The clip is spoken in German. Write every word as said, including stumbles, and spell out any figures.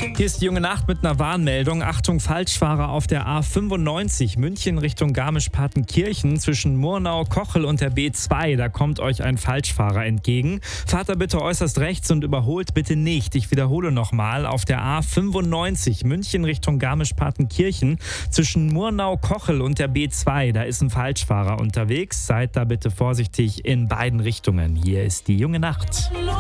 Hier ist die junge Nacht mit einer Warnmeldung. Achtung, Falschfahrer auf der A fünfundneunzig, München Richtung Garmisch-Partenkirchen zwischen Murnau, Kochel und der B zwei. Da kommt euch ein Falschfahrer entgegen. Fahrt da bitte äußerst rechts und überholt bitte nicht. Ich wiederhole nochmal, auf der A fünfundneunzig, München Richtung Garmisch-Partenkirchen zwischen Murnau, Kochel und der B zwei. Da ist ein Falschfahrer unterwegs. Seid da bitte vorsichtig in beiden Richtungen. Hier ist die junge Nacht.